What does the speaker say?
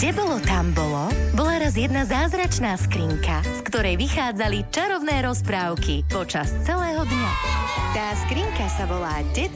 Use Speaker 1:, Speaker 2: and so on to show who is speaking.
Speaker 1: Kde bolo, tam bolo, bola raz jedna zázračná skrinka, z ktorej vychádzali čarovné rozprávky počas celého dňa. Tá skrinka sa volá